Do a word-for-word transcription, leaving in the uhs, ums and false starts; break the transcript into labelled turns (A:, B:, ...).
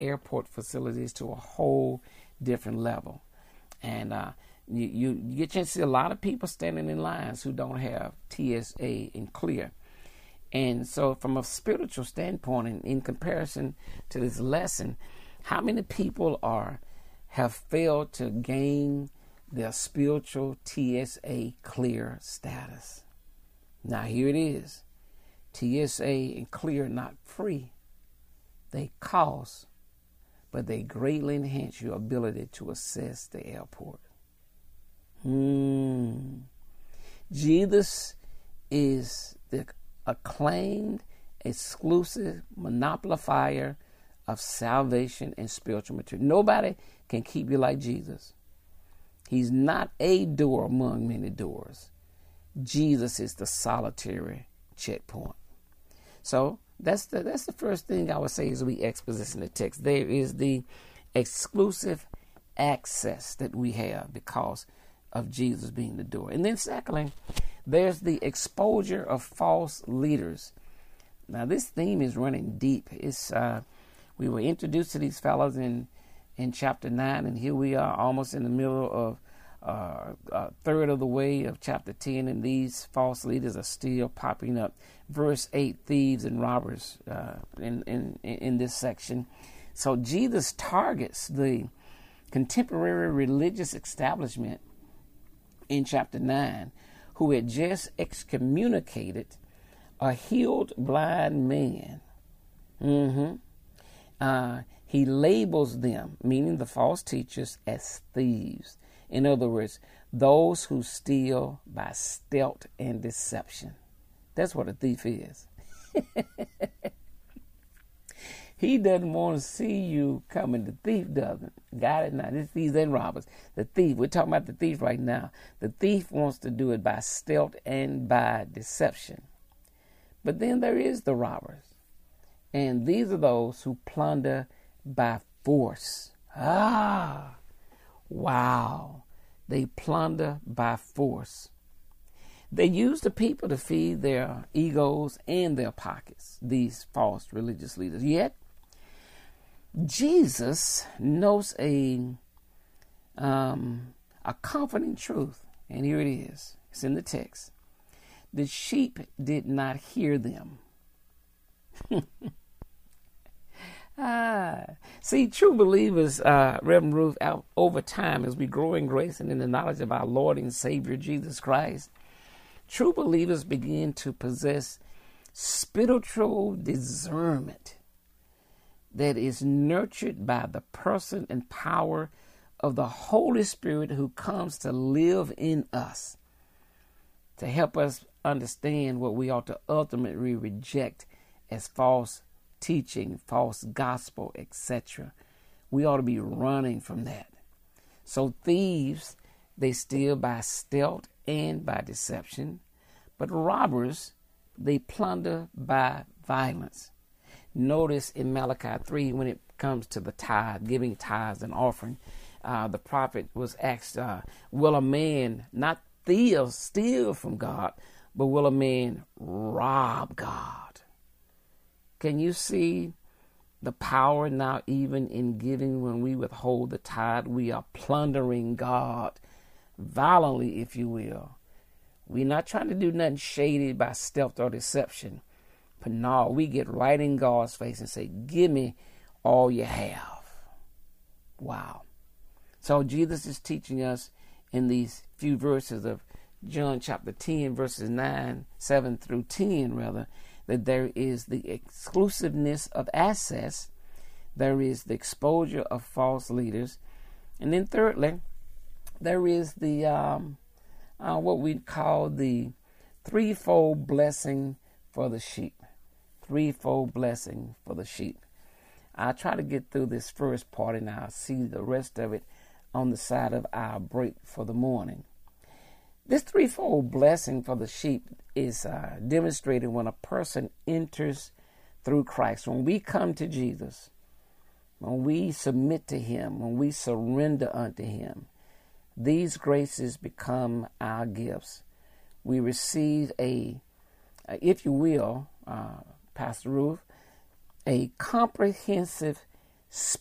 A: airport facilities to a whole different level. And uh, you, you, you get a chance to see a lot of people standing in lines who don't have T S A and clear. And so from a spiritual standpoint, in, in comparison to this lesson, how many people are have failed to gain their spiritual T S A clear status? Now here it is. T S A and clear not free. They cost, but they greatly enhance your ability to access the airport. Hmm. Jesus is the acclaimed, exclusive monopolier of salvation and spiritual material. Nobody can keep you like Jesus. He's not a door among many doors. Jesus is the solitary checkpoint. So that's the that's the first thing I would say as we exposition the text. There is the exclusive access that we have because of Jesus being the door. And then secondly, there's the exposure of false leaders. Now this theme is running deep. It's uh, we were introduced to these fellows in in chapter nine, and here we are almost in the middle of uh, a third of the way of chapter ten, and these false leaders are still popping up. Verse eight, thieves and robbers uh, in, in, in this section. So Jesus targets the contemporary religious establishment in chapter nine, who had just excommunicated a healed blind man. Mm-hmm. Uh, he labels them, meaning the false teachers, as thieves. In other words, those who steal by stealth and deception. That's what a thief is. He doesn't want to see you coming. The thief doesn't. Got it now? This thieves and robbers. The thief, we're talking about the thief right now. The thief wants to do it by stealth and by deception. But then there is the robbers. And these are those who plunder by force. Ah, wow. They plunder by force. They use the people to feed their egos and their pockets, these false religious leaders. Yet, Jesus knows a, um, a comforting truth. And here it is. It's in the text. The sheep did not hear them. ah, see, true believers, uh, Reverend Ruth, out over time, as we grow in grace and in the knowledge of our Lord and Savior Jesus Christ, true believers begin to possess spiritual discernment that is nurtured by the person and power of the Holy Spirit who comes to live in us, to help us understand what we ought to ultimately reject as false teaching, false gospel, et cetera. We ought to be running from that. So thieves, they steal by stealth and by deception, but robbers, they plunder by violence. Notice in Malachi three, when it comes to the tithe, giving tithes and offering, uh, the prophet was asked, uh, will a man not steal, steal from God, but will a man rob God? Can you see the power now even in giving? When we withhold the tithe, we are plundering God violently, if you will. We're not trying to do nothing shady by stealth or deception. But no, we get right in God's face and say, give me all you have. Wow. So Jesus is teaching us in these few verses of John chapter ten, verses nine, seven through ten, rather, that there is the exclusiveness of access. There is the exposure of false leaders. And then thirdly, there is the um, uh, what we call the threefold blessing for the sheep. Threefold blessing for the sheep. I'll try to get through this first part and I'll see the rest of it on the side of our break for the morning. This threefold blessing for the sheep is uh, demonstrated when a person enters through Christ. When we come to Jesus, when we submit to Him, when we surrender unto Him, these graces become our gifts. We receive a, if you will, uh, Pastor Ruth, a comprehensive